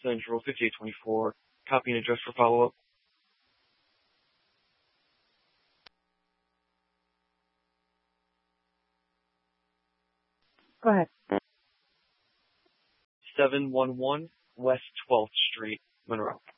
Central, 5824. Copy and address for follow-up. Go ahead. 711 West 12th Street, Monroe.